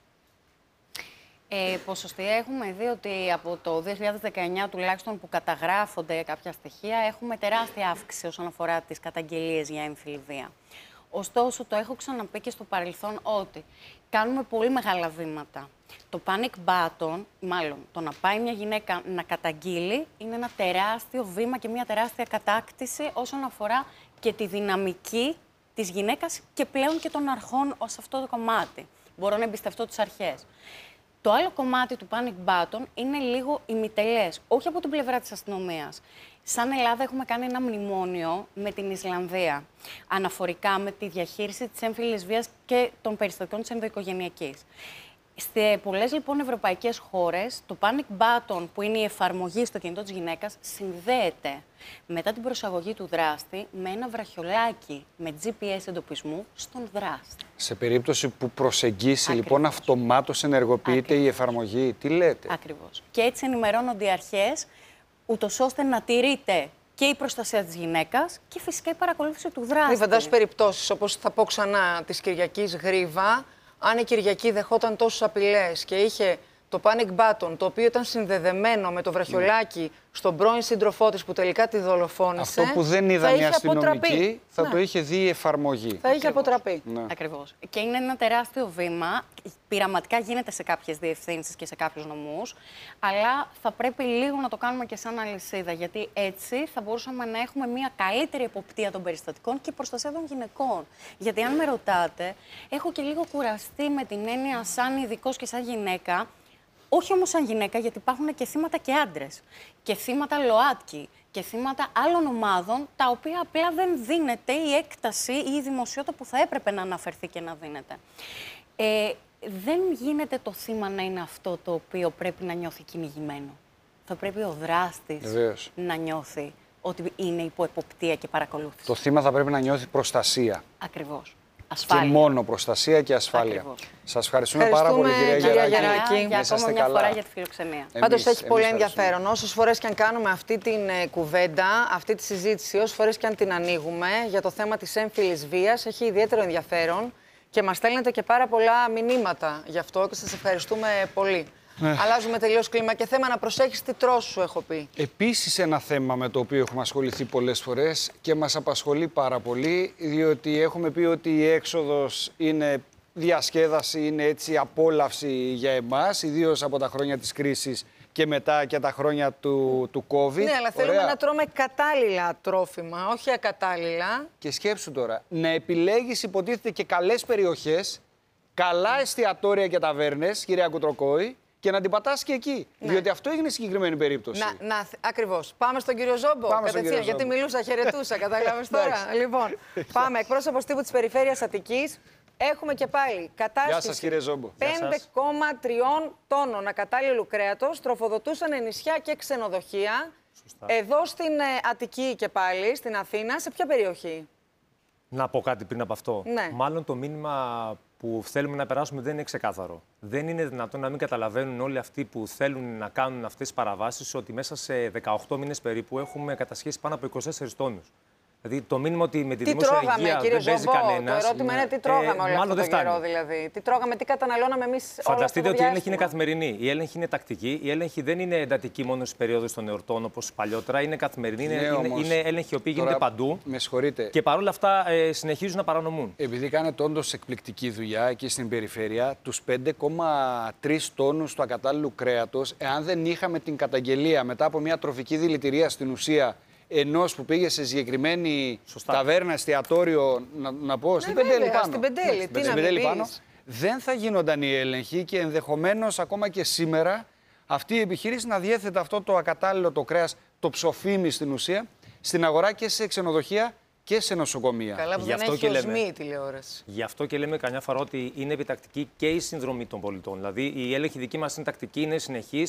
Ε, ποσοστία έχουμε δει ότι από το δύο χιλιάδες δεκαεννιά τουλάχιστον που καταγράφονται κάποια στοιχεία έχουμε τεράστια αύξηση όσον αφορά τις καταγγελίες για έμφυλη βία. Ωστόσο, το έχω ξαναπεί και στο παρελθόν ότι κάνουμε πολύ μεγάλα βήματα. Το panic button, μάλλον το να πάει μια γυναίκα να καταγγείλει, είναι ένα τεράστιο βήμα και μια τεράστια κατάκτηση όσον αφορά και τη δυναμική της γυναίκας και πλέον και των αρχών σε αυτό το κομμάτι. Μπορώ να εμπιστευτώ τις αρχές. Το άλλο κομμάτι του panic button είναι λίγο ημιτελές, όχι από την πλευρά της αστυνομίας. Σαν Ελλάδα έχουμε κάνει ένα μνημόνιο με την Ισλανδία, αναφορικά με τη διαχείριση της έμφυλης βίας και των περιστατικών της ενδοοικογενειακής. Σε πολλές λοιπόν ευρωπαϊκές χώρες, το panic button, που είναι η εφαρμογή στο κινητό της γυναίκας, συνδέεται μετά την προσαγωγή του δράστη με ένα βραχιολάκι με τζι πι ες εντοπισμού στον δράστη. Σε περίπτωση που προσεγγίσει, Ακριβώς. λοιπόν, αυτομάτως ενεργοποιείται Ακριβώς. η εφαρμογή. Τι λέτε? Ακριβώς. Και έτσι ενημερώνονται οι αρχές, ούτως ώστε να τηρείται και η προστασία της γυναίκας και φυσικά η παρακολούθηση του δράστη. Μη φαντάζομαι περιπτώσεις, όπως θα πω ξανά, της Κυριακής Γρίβα, αν η Κυριακή δεχόταν τόσες απειλές και είχε το panic button, το οποίο ήταν συνδεδεμένο με το βραχιολάκι στον πρώην σύντροφό της που τελικά τη δολοφόνησε. Αυτό που δεν είδαν οι αστυνομικοί αποτραπεί. θα ναι. το είχε δει η εφαρμογή. Θα είχε αποτραπεί. Ναι. Ακριβώς. Και είναι ένα τεράστιο βήμα. Πειραματικά γίνεται σε κάποιες διευθύνσεις και σε κάποιους νομούς, αλλά θα πρέπει λίγο να το κάνουμε και σαν αλυσίδα, γιατί έτσι θα μπορούσαμε να έχουμε μια καλύτερη εποπτεία των περιστατικών και προστασία των γυναικών. Γιατί αν με ρωτάτε, έχω και λίγο κουραστεί με την έννοια σαν ειδικός και σαν γυναίκα. Όχι όμως σαν γυναίκα, γιατί υπάρχουν και θύματα και άντρες. Και θύματα ΛΟΑΤΚΙ και θύματα άλλων ομάδων, τα οποία απλά δεν δίνεται η έκταση ή η δημοσιότητα που θα έπρεπε να αναφερθεί και να δίνεται. Ε, δεν γίνεται το θύμα να είναι αυτό το οποίο πρέπει να νιώθει κυνηγημένο. Θα πρέπει ο δράστης Βεβαίως. να νιώθει ότι είναι υπό εποπτεία και παρακολούθηση. Το θύμα θα πρέπει να νιώθει προστασία. Ακριβώς. Ασφάλεια. Και μόνο προστασία και ασφάλεια. Ακριβώς. Σας ευχαριστούμε, Ευχαριστούμε, πάρα πολύ, κυρία, κυρία Γεράκη. Γεράκη. Για Να ακόμα μια καλά. φορά για τη φιλοξενία. Πάντως έχει πολύ ευχαριστούμε. ενδιαφέρον. Όσες φορές και αν κάνουμε αυτή την ε, κουβέντα, αυτή τη συζήτηση, όσες φορές και αν την ανοίγουμε για το θέμα της έμφυλης βίας, έχει ιδιαίτερο ενδιαφέρον και μας στέλνετε και πάρα πολλά μηνύματα γι' αυτό και σας ευχαριστούμε πολύ. Ναι. Αλλάζουμε τελείως κλίμα και θέμα να προσέχεις τι τρως, σου έχω πει. Επίσης ένα θέμα με το οποίο έχουμε ασχοληθεί πολλές φορές και μας απασχολεί πάρα πολύ, διότι έχουμε πει ότι η έξοδος είναι διασκέδαση, είναι έτσι απόλαυση για εμάς, ιδίως από τα χρόνια της κρίσης και μετά και τα χρόνια του, του COVID. Ναι, αλλά Ωραία. θέλουμε να τρώμε κατάλληλα τρόφιμα, όχι ακατάλληλα. Και σκέψου τώρα, να επιλέγεις υποτίθεται και καλές περιοχές, καλά εστιατόρια και ταβέρνες, κυρία Κουτροκόη, και να την πατάς και εκεί. Ναι. Διότι αυτό έγινε συγκεκριμένη περίπτωση. Να, να, ακριβώς. Πάμε στον κύριο Ζόμπο. Πάμε στον κύριο γιατί Ζόμπο. μιλούσα, χαιρετούσα. Κατάλαβες τώρα. Λοιπόν, πάμε. Εκπρόσωπος τύπου της Περιφέρειας Αττικής. Έχουμε και πάλι κατάσχεση. Γεια σας, κύριε Ζόμπο. πέντε κόμμα τρία τόνων ακατάλληλου κρέατος τροφοδοτούσαν νησιά και ξενοδοχεία. Σωστά. Εδώ στην Αττική και πάλι, στην Αθήνα, σε ποια περιοχή? Να πω κάτι πριν από αυτό. Ναι. Μάλλον το μήνυμα που θέλουμε να περάσουμε δεν είναι ξεκάθαρο. Δεν είναι δυνατόν να μην καταλαβαίνουν όλοι αυτοί που θέλουν να κάνουν αυτές τις παραβάσεις ότι μέσα σε δεκαοκτώ μήνες περίπου έχουμε κατασχέσει πάνω από είκοσι τέσσερις τόνους. Δηλαδή το μήνυμα ότι με τη τι δημόσια τρώγαμε, υγεία κύριε δεν παίζει Ζόμπο, κανένας. Το ερώτημα είναι τι τρώγαμε ε, όλο αυτό δεν το καιρό, δηλαδή. Τι τρώγαμε, τι καταναλώναμε εμείς όλο αυτό το Φανταστείτε ότι η έλεγχη είναι διάστημα. καθημερινή. Η έλεγχη είναι τακτική. Η έλεγχη δεν είναι εντατική μόνο στις περιόδους των εορτών όπως παλιότερα. Είναι καθημερινή. Ναι, είναι, όμως, είναι έλεγχοι οι οποίοι γίνονται παντού. Με συγχωρείτε. Και παρόλα αυτά ε, συνεχίζουν να παρανομούν. Επειδή κάνετε όντως εκπληκτική δουλειά εκεί στην περιφέρεια, τους πέντε κόμμα τρία τόνους του ακατάλληλου κρέατος, εάν δεν είχαμε την καταγγελία μετά από μια τροφική δηλητηρία στην ουσία ενός που πήγε σε συγκεκριμένη Σωστά. ταβέρνα, εστιατόριο, να, να πω, ναι, στην Πεντέλη πάνω. Στην Πεντέλη, ναι, τι στην να Πεντέλη μην πάνω, πεις. δεν θα γίνονταν οι έλεγχοι και ενδεχομένως ακόμα και σήμερα αυτή η επιχείρηση να διέθετε αυτό το ακατάλληλο το κρέας, το ψοφίμι στην ουσία, στην αγορά και σε ξενοδοχεία και σε νοσοκομεία. Καλά που Γι' δεν αυτό έχει οσμή λέμε. η τηλεόραση. Γι' αυτό και λέμε καμιά φορά ότι είναι επιτακτική και η συνδρομή των πολιτών. Δηλαδή η έλεγχη δική μας είναι τακτική, είναι συνεχής.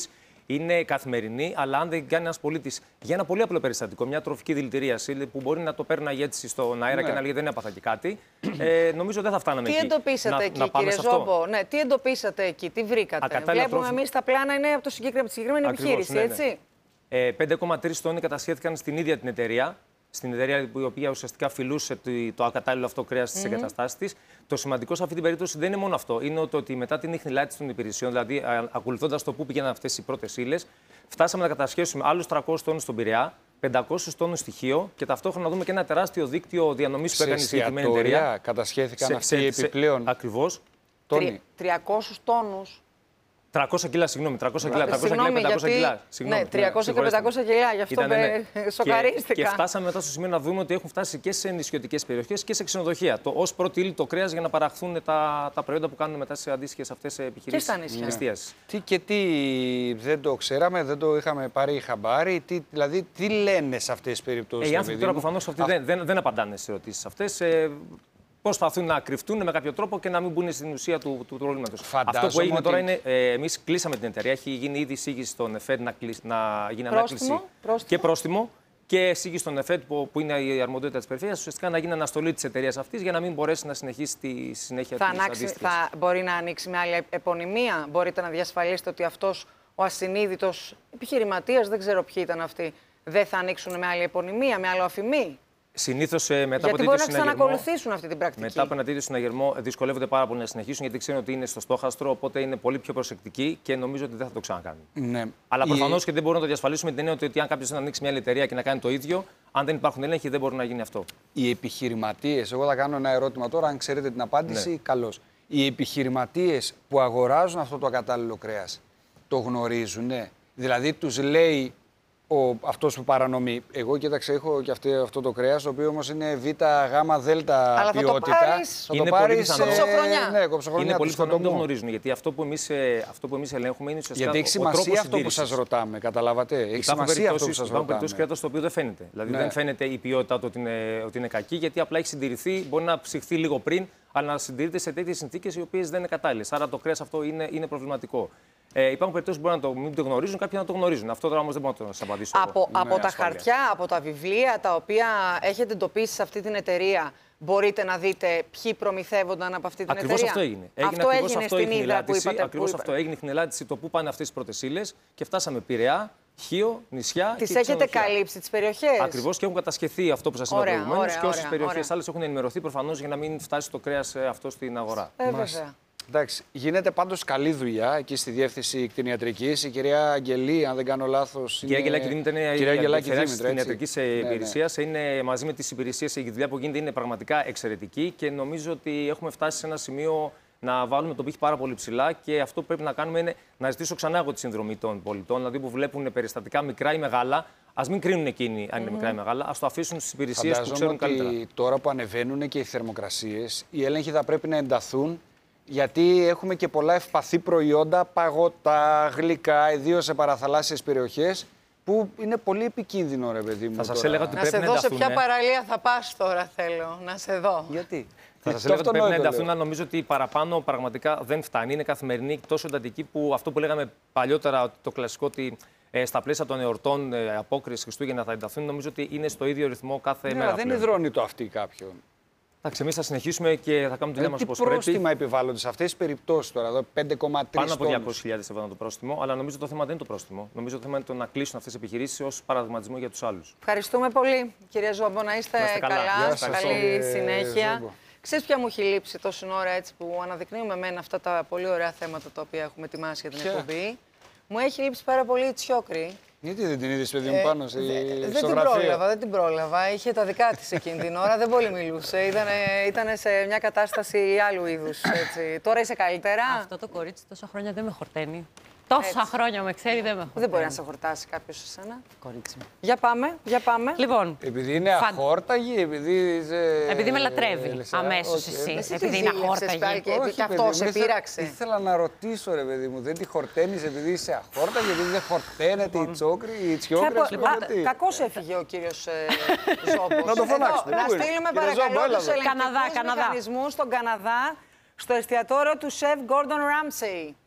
είναι καθημερινή, αλλά αν δεν κάνει ένα πολίτη για ένα πολύ απλό περιστατικό, μια τροφική δηλητηρίαση που μπορεί να το παίρνει έτσι στον αέρα ναι. και να λέει δεν έπαθα και κάτι, ε, νομίζω δεν θα φτάναμε τι εκεί. Τι εντοπίσατε να, εκεί, να κύριε Ζόμπο, ναι, τι εντοπίσατε εκεί, τι βρήκατε? Ακατάλληλα Βλέπουμε τρόφιμα. εμείς τα πλάνα είναι από, το συγκεκρι... από τη συγκεκριμένη Ακριβώς, επιχείρηση, ναι, ναι. έτσι. Ε, πέντε κόμμα τρία τόνοι κατασχέθηκαν στην ίδια την εταιρεία. Στην εταιρεία η οποία ουσιαστικά φιλούσε το ακατάλληλο αυτό κρέας στις mm-hmm. εγκαταστάσεις της. Το σημαντικό σε αυτή την περίπτωση δεν είναι μόνο αυτό. Είναι το ότι μετά την ιχνηλάτηση των υπηρεσιών, δηλαδή ακολουθώντας το πού πήγαιναν αυτές οι πρώτες ύλες, φτάσαμε να κατασχέσουμε άλλους τριακόσιους τόνους στον Πειραιά, πεντακόσιους τόνους στοιχείο και ταυτόχρονα να δούμε και ένα τεράστιο δίκτυο διανομής που έκανε η συγκεκριμένη εταιρεία. Κατασχέθηκαν σε, αυτοί οι επιπλέον. Ακριβώς. τριακόσιους τόνους. τριακόσια κιλά, συγγνώμη, τριακόσια κιλά, τριακόσια κιλά, πεντακόσια κιλά. Συγγνώμη, ναι, τριακόσια και πεντακόσια κιλά, γι' αυτό Ήτανε, ναι. σοκαρίστηκα. Και, και φτάσαμε μετά στο σημείο να δούμε ότι έχουν φτάσει και σε νησιωτικές περιοχές και σε ξενοδοχεία. Ως πρώτη ύλη το κρέας για να παραχθούν τα, τα προϊόντα που κάνουν μετά σε αντίστοιχες αυτές επιχειρήσεις εστίασης. Τι και τι δεν το ξέραμε, δεν το είχαμε πάρει χαμπάρι, τι, δηλαδή τι λένε σε αυτές τις περιπτώσεις? Ε, οι άνθρωποι τώρα προφανώς αυτοί δεν, δεν, δεν απαντάνε στις ερωτήσεις αυτές. Ε, Προσπαθούν να κρυφτούν με κάποιο τρόπο και να μην μπουν στην ουσία του, του, του προβλήματος. Αυτό που έγινε ότι... τώρα είναι. Ε, εμείς κλείσαμε την εταιρεία. Έχει γίνει ήδη εισήγηση στον ΕΦΕΤ να, κλείσει, να γίνει πρόστιμο, ανάκληση πρόστιμο. και πρόστιμο. Και εισήγηση στον ΕΦΕΤ που, που είναι η αρμοδιότητα της περιφέρειας, ουσιαστικά να γίνει αναστολή της εταιρείας αυτής για να μην μπορέσει να συνεχίσει τη συνέχεια της αντίστοιχης. Θα μπορεί να ανοίξει με άλλη επωνυμία, μπορείτε να διασφαλίσετε ότι αυτός ο ασυνείδητος επιχειρηματίας, δεν ξέρω ποιοι ήταν αυτοί, δεν θα ανοίξουν με άλλη επωνυμία, με άλλο αφημί? Συνήθως μετά γιατί από τέτοιο μπορεί συναγερμό. Να ξανακολουθήσουν αυτή την πρακτική. Μετά από ένα τέτοιο συναγερμό δυσκολεύονται πάρα πολύ να συνεχίσουν γιατί ξέρουν ότι είναι στο στόχαστρο, οπότε είναι πολύ πιο προσεκτικοί και νομίζω ότι δεν θα το ξανακάνουν. Ναι. Αλλά προφανώς Η... και δεν μπορούμε να το διασφαλίσουμε την έννοια ότι αν κάποιος να ανοίξει μια άλλη εταιρεία και να κάνει το ίδιο, αν δεν υπάρχουν έλεγχοι, δεν μπορεί να γίνει αυτό. Οι επιχειρηματίες, εγώ θα κάνω ένα ερώτημα τώρα, αν ξέρετε την απάντηση, ναι. Καλώς. Οι επιχειρηματίες που αγοράζουν αυτό το ακατάλληλο κρέας, το γνωρίζουν, ναι. Δηλαδή τους λέει. Ο, αυτός που παρανομεί. Εγώ κοίταξε, έχω και αυτό, αυτό το κρέας, το οποίο όμως είναι β, γ, δ αλλά ποιότητα. Θα το πάρεις, είναι το πάρεις πολύ κοψοχρονιά. Ναι, κοψοχρονιά. Είναι πολύ πιθανό να μην το γνωρίζουν. Γιατί αυτό που εμείς, αυτό που εμείς ελέγχουμε είναι ουσιαστικά. Γιατί έχει σημασία αυτό που σας ρωτάμε, καταλάβατε. Έχει σημασία αυτό που σας ρωτάμε. Υπάρχουν περιπτώσεις κρέατος το οποίο δεν φαίνεται. Δηλαδή ναι. δεν φαίνεται η ποιότητα του ότι είναι, ότι είναι κακή, γιατί απλά έχει συντηρηθεί, μπορεί να ψυχθεί λίγο πριν, αλλά να συντηρείται σε τέτοιες συνθήκες οι οποίες δεν είναι κατάλληλες. Άρα το κρέας αυτό είναι, είναι προβληματικό. Ε, υπάρχουν περιπτώσεις που μπορεί να το, μην το γνωρίζουν, κάποιοι να το γνωρίζουν. Αυτό τώρα όμως δεν μπορώ να σας απαντήσω. Από, εγώ, από τα ασφάλεια. χαρτιά, από τα βιβλία τα οποία έχετε εντοπίσει σε αυτή την εταιρεία, μπορείτε να δείτε ποιοι προμηθεύονταν από αυτή την ακριβώς εταιρεία. Αυτό έγινε. έγινε αυτό ακριβώς έγινε αυτό στην Ύδρα που είπατε. Ακριβώς που αυτό έγινε η χνηλάτηση, το πού πάνε αυτές τις πρώτες ύλες και φτάσαμε Πειραιά, Χίο, νησιά. Τις έχετε καλύψει τις περιοχές. Ακριβώς και έχουν κατασχεθεί αυτό που σας είπα προηγουμένως και όσες περιοχές άλλες έχουν ενημερωθεί προφανώς για να μην φτάσει το κρέας αυτό στην αγορά. Ε, βέβαια. Εντάξει, γίνεται πάντως καλή δουλειά εκεί στη διεύθυνση κτηνιατρικής. Η κυρία Αγγελή, αν δεν κάνω λάθος. Η κυρία Αγγελάκη Δήμητρα είναι η διευθύντρια της κτηνιατρικής υπηρεσίας. Είναι μαζί με τις υπηρεσίες, η δουλειά που γίνεται είναι πραγματικά εξαιρετική και νομίζω ότι έχουμε φτάσει σε ένα σημείο να βάλουμε τον πύχη πάρα πολύ ψηλά και αυτό που πρέπει να κάνουμε είναι να ζητήσω ξανά εγώ τη συνδρομή των πολιτών, δηλαδή που βλέπουν περιστατικά μικρά ή μεγάλα. Ας μην κρίνουν εκείνοι αν είναι mm-hmm. μικρά ή μεγάλα, ας το αφήσουν στις υπηρεσίες που ξέρουν καλύτερα. Ότι τώρα που ανεβαίνουν και οι θερμοκρασίες, οι έλεγχοι θα πρέπει να ενταθούν. Γιατί έχουμε και πολλά ευπαθή προϊόντα, παγωτά, γλυκά, ιδίως σε παραθαλάσσιες περιοχές, που είναι πολύ επικίνδυνο, ρε παιδί μου. Θα σας τώρα. έλεγα ότι να πρέπει σε να δω σε ποια ε. παραλία θα πας τώρα, θέλω να σε δω. Γιατί? Θα σας έλεγα ότι πρέπει να ενταθούν, αλλά νομίζω ότι παραπάνω πραγματικά δεν φτάνει. Είναι καθημερινή, τόσο εντατική που αυτό που λέγαμε παλιότερα, το κλασικό ότι ε, στα πλαίσια των εορτών ε, απόκριση Χριστούγεννα θα ενταθούν, νομίζω ότι είναι στο ίδιο ρυθμό κάθε ναι, μέρα. Δεν υδρώνει το αυτί κάποιον. Εντάξει, εμείς θα συνεχίσουμε και θα κάνουμε τη δουλειά μας όπως πρέπει. Τι πρόστιμα πρέπει. επιβάλλονται σε αυτές τις περιπτώσεις τώρα, εδώ πέντε κόμμα τρία Πάνω από διακόσιες χιλιάδες ευρώ το πρόστιμο, αλλά νομίζω το θέμα δεν είναι το πρόστιμο. Νομίζω το θέμα είναι το να κλείσουν αυτές τις επιχειρήσεις ως παραδειγματισμό για τους άλλους. Ευχαριστούμε πολύ, κυρία Ζόμπο, να είστε, να είστε καλά. καλά, σας, καλή συνέχεια. Ζόμπο. Ξέρεις ποια μου έχει λείψει τόση ώρα έτσι που αναδεικνύουμε μεν αυτά τα πολύ ωραία θέματα τα οποία έχουμε ετοιμάσει για την Ποια? εκπομπή. Μου έχει λείψει πάρα πολύ η Τσιόκρη. Γιατί δεν την είδες, παιδί μου, πάνω στη Δεν την πρόλαβα, δεν την πρόλαβα. Είχε τα δικά της εκείνη την ώρα, δεν πολύ μιλούσε. Ήταν σε μια κατάσταση άλλου είδους. Τώρα είσαι καλύτερα. Αυτό το κορίτσι τόσα χρόνια δεν με χορταίνει. Τόσα έτσι. χρόνια με ξέρει, δεν με χορταίνει. Δεν μπορεί να σε χορτάσει κάποιος εσένα. Κορίτσι μου. Για πάμε, για πάμε. Λοιπόν, επειδή είναι φαν... αχόρταγη, επειδή είσαι... Επειδή με λατρεύει αμέσως εσύ. εσύ. Επειδή είναι αχόρταγη. Και αυτό σε πείραξε. Ήθελα να ρωτήσω, ρε παιδί μου, δεν τη χορταίνεις επειδή είσαι αχόρταγη, επειδή δεν χορταίνεται η τσόκρη, η τσιόκρη. Κακώς έφυγε ο κύριος Ζόμπος. Να το φωνάξουμε. Να στείλουμε παρακαλώ τους ελεγκτικούς μηχανισμούς στον Καναδά, στο εστιατόριο του σεφ Gordon Ramsay.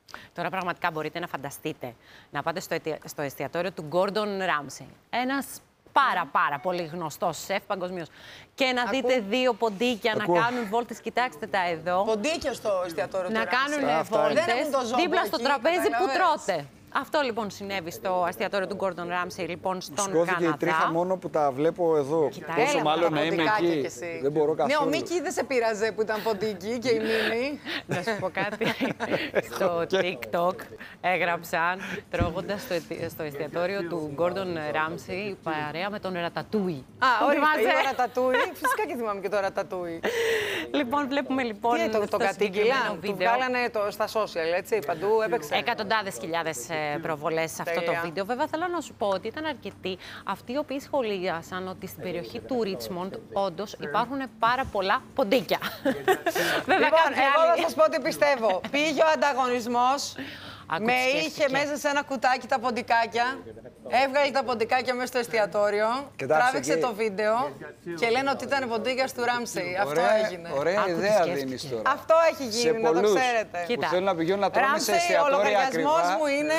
Τώρα πραγματικά μπορείτε να φανταστείτε να πάτε στο, στο εστιατόριο του Gordon Ramsay. Ένας πάρα πάρα πολύ γνωστός σεφ παγκοσμίως. Και να Ακού... δείτε δύο ποντίκια Ακού... να κάνουν βόλτες. Κοιτάξτε τα εδώ. Ποντίκια στο εστιατόριο να του κάνουν βόλτες δίπλα στο τραπέζι που τρώτε. Αυτό λοιπόν συνέβη στο εστιατόριο του Gordon Ramsay, λοιπόν, στον Καναδά. Σκόθηκε η τρίχα μόνο που τα βλέπω εδώ. Πόσο μάλλον να είμαι εκεί. Δεν μπορώ καθόλου. Ναι, ο Μίκη δεν σε πείραζε που ήταν ποντίκι και η Μίμη. Να σου πω κάτι. Στο TikTok έγραψαν τρώγοντας στο, στο εστιατόριο του Gordon Ramsay παρέα με τον Ρατατούι. Α, όχι, το Ρατατούι. Φυσικά και θυμάμαι και το Ρατατούι. Λοιπόν, βλέπουμε λοιπόν. Τι το, το κατήγγυλαν, το βγάλανε στα social, έτσι, παντού έπαιξε. Εκατοντάδες χιλιάδες προβολές σε αυτό το βίντεο. Βέβαια, θέλω να σου πω ότι ήταν αρκετοί αυτοί οι οποίοι σχολίασαν ότι στην περιοχή του Ρίτσμοντ όντως υπάρχουν πάρα πολλά ποντίκια. Βέβαια, λοιπόν, εγώ θα σας πω τι πιστεύω. Πήγε ο ανταγωνισμός, με είχε μέσα σε ένα κουτάκι τα ποντικάκια, έβγαλε τα ποντικάκια μέσα στο εστιατόριο, τράβηξε το βίντεο και λένε ότι ήταν ποντίκια του Ράμσεϊ. Αυτό έγινε. Ωραία ιδέα δίνεις τώρα. Αυτό έχει γίνει, να το ξέρετε. Που θέλουν να πηγαίνουν να τρώμε σε εστιατόρια ακριβά. Ο λογαριασμός μου είναι...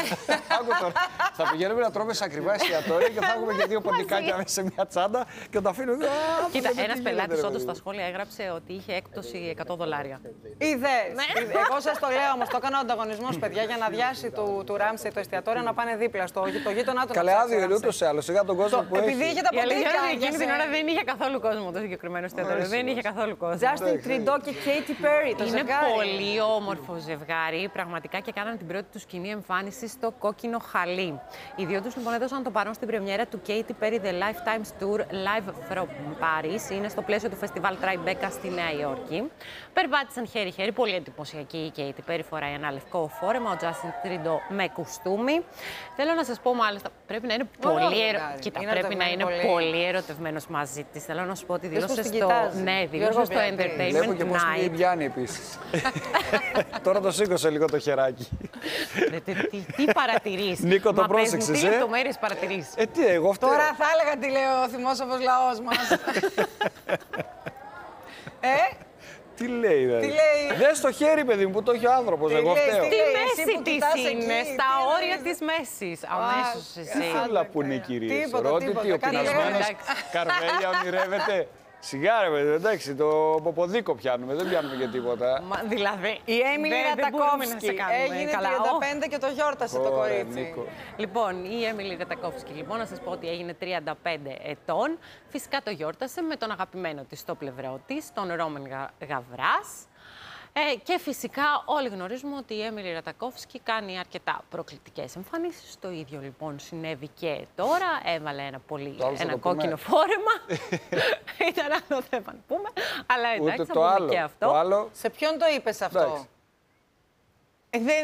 Θα πηγαίνουμε να τρώμε σε ακριβά εστιατόρια και θα έχουμε και δύο ποντικάκια μέσα σε μια τσάντα και τα αφήνουμε. Κοίτα, ένας πελάτης όντως στα σχόλια έγραψε ότι είχε έκπτωση εκατό δολάρια. Είδες. Εγώ σας το λέω όμως, το έκανα ο ανταγωνισμός, παιδιά, για να διάσει του Ράμσεϊ το εστιατόριο να πάνε δίπλα στο γείτονά του. Καλέ, άδειο είναι ούτως ή άλλως. Σιγά τον κόσμο που έχει. Επειδή είχε τα ποντίκια. Εκείνη την ώρα δεν είχε καθόλου κόσμο το συγκεκριμένο εστιατόριο. Δεν είχε καθόλου κόσμο. Justin Trudeau και Katy Perry, το ζευγάρι. Είναι πολύ όμορφο ζευγάρι, πραγματικά, και κάναν την πρώτη του σκηνή εμφάνιση στο κόκκινο χαλί. Οι δύο του λοιπόν έδωσαν το παρόν στην πρεμιέρα του Katy Perry The Lifetime's Tour Live from Paris. Είναι στο πλαίσιο του φεστιβάλ Tribeca στη Νέα Υόρκη. Περπάτησαν χέρι-χέρι, πολύ εντυπωσιακή η Katy Perry, φοράει ένα λευκό φόρεμα, ο Justin Trudeau με κουστούμι. Θέλω να σας πω μάλιστα, πρέπει να είναι πολύ, ερω... Κοίτα, είναι πρέπει να είναι πολύ... πολύ ερωτευμένος μαζί της. Θέλω να σου πω ότι δήλωσε στο, ναι, δήλωσε στο Entertainment Βλέπω και πώς Night. την πιάνει επίσης. Τώρα το σήκωσε λίγο το χεράκι. τι, τι, τι παρατηρείς. Νίκο, το πρόσεξες, Τι ε? λεπτομέρειες παρατηρείς. Ε, τι, εγώ αυτό. Τώρα θα έλεγα τι λέει ο θυμόσοφος λαός μας. ε? Τι λέει, δηλαδή. Τι λέει. Δες το χέρι, παιδί μου, που το έχει ο άνθρωπος. Εγώ φταίω. Στη μέση της είναι, στα όρια της μέσης. Αμέσως εσύ. Άλλα που είναι, κυρίες. Ρώτη, τι, ο πεινασμένος καρβέλια ονειρεύεται. Σιγά ρε παιδί, εντάξει, το ποποδίκο πιάνουμε, δεν πιάνουμε για τίποτα. Μα, δηλαδή, η Έμιλι Ρατακόφσκι έγινε καλά. τριάντα πέντε και το γιόρτασε oh, το κορίτσι. Νίκο. Λοιπόν, η Έμιλι Ρατακόφσκι, λοιπόν, να σας πω ότι έγινε τριάντα πέντε ετών. Φυσικά το γιόρτασε με τον αγαπημένο της στο πλευρό της, τον Ρόμεν Γαβράς. Ε, και φυσικά όλοι γνωρίζουμε ότι η Έμιλι Ρατακόφσκι κάνει αρκετά προκλητικές εμφανίσεις. Το ίδιο λοιπόν συνέβη και τώρα. Έβαλε ένα, πολύ, ένα κόκκινο φόρεμα. Ήταν άλλο θέμα να πούμε. Αλλά εντάξει, θα πούμε άλλο, και αυτό. Το άλλο... Σε ποιον το είπες αυτό? Ε, δεν...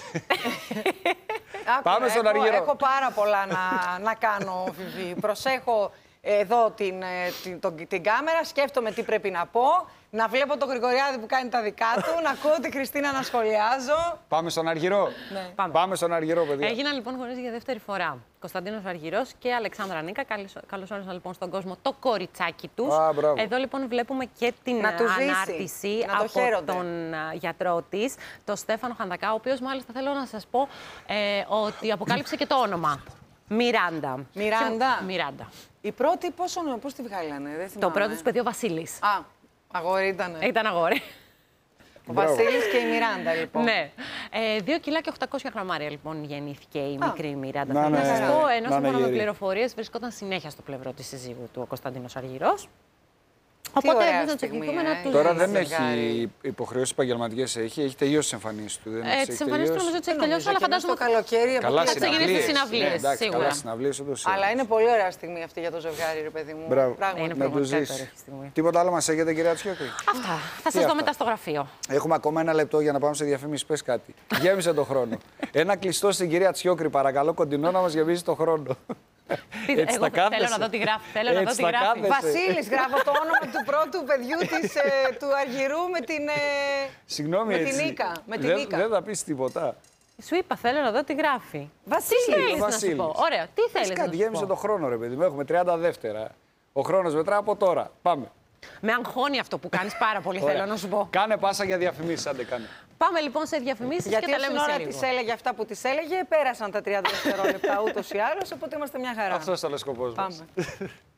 Πάμε στον έχω, Αργυρό. έχω πάρα πολλά να, να κάνω, Φιβί. Προσέχω εδώ την, την, την, την κάμερα, σκέφτομαι τι πρέπει να πω. Να βλέπω τον Γρηγοριάδη που κάνει τα δικά του, να ακούω τη Χριστίνα να σχολιάζω. Πάμε στον Αργυρό. Ναι. Πάμε. Πάμε στον Αργυρό, παιδιά. Έγιναν λοιπόν γονείς για δεύτερη φορά. Κωνσταντίνος Αργυρός και Αλεξάνδρα Νίκα. Καλώς όρισαν λοιπόν στον κόσμο το κοριτσάκι τους. Α, εδώ λοιπόν βλέπουμε και την να ανάρτηση να από χαίρονται. τον γιατρό της, τον Στέφανο Χαντακά, ο οποίος μάλιστα θέλω να σας πω ε, ότι αποκάλυψε και το όνομα. Μιράντα. Μιράντα. Μιράντα. Η πρώτη πώς, πώς τη βγάλανε, δεν θυμάμαι. Το πρώτο του παιδί ο Βασίλης. Α, αγόρι ήτανε. Ήταν αγόρι. Ο Βασίλης και η Μιράντα, λοιπόν. Ναι. Ε, δύο κιλά και οκτακόσια γραμμάρια, λοιπόν, γεννήθηκε η Α. μικρή Μιράντα. Να, Θέλω να ναι, σας πω, ενώ σύμφωνα με πληροφορίες βρισκόταν συνέχεια στο πλευρό της συζύγου του ο Κωνσταντίνος Αργυρός. Οπότε εμείς να τους ευχηθούμε να τους Τώρα δεν έχει υποχρεώσεις επαγγελματικές, έχει, έχει τελειώσει τις εμφανίσεις του. Ε, τις εμφανίσεις του νομίζω ότι έχει τελειώσει, αλλά φαντάζομαι το καλοκαίρι καλά θα ξεκινήσει τις συναυλίες, ναι, σίγουρα. Καλά συναυλίες, όντως. Αλλά είναι πολύ ωραία στιγμή αυτή για το ζευγάρι, ρε παιδί μου. Μπράβο. Είναι να το ζήσει. Τίποτα άλλο μας έχετε, κυρία Τσιόκρη? Αυτά. Θα σας δω μετά στο γραφείο. Έχουμε ακόμα ένα λεπτό για να πάμε σε διαφήμιση. Πες κάτι. Γέμισε το χρόνο. Ένα κλειστό στην κυρία Τσιόκρη, παρακαλώ, κοντινό να μας γεμίζει το χρόνο. Έτσι εγώ θέλω να δω τι γράφει. Θέλω να δω τι γράφει. Βασίλης, γράφω το όνομα του πρώτου παιδιού της, ε, του Αργυρού με την, ε, Συγγνώμη, με έτσι. την Νίκα. Με την δεν, Νίκα. δεν θα πεις τίποτα. Σου είπα, θέλω να δω τι γράφει. Βασίλης, τι θέλεις να Βασίλης. σου πω. Ωραία, τι θέλεις Πες να κάτι, σου γέμισε πω. το χρόνο, ρε παιδί μου. Έχουμε τριάντα δεύτερα. Ο χρόνος μετρά από τώρα. Πάμε. Με αγχώνει αυτό που κάνεις πάρα πολύ, θέλω να σου πω. Κάνε πάσα για διαφημίσεις, άντε κάνε. Πάμε λοιπόν σε διαφημίσεις Γιατί και τα λέμε σε ώρα λίγο. της έλεγε αυτά που της έλεγε, πέρασαν τα τριάντα δευτερόλεπτα ούτως ή άλλως, οπότε είμαστε μια χαρά. Αυτός ήταν ο σκοπός μας. Πάμε.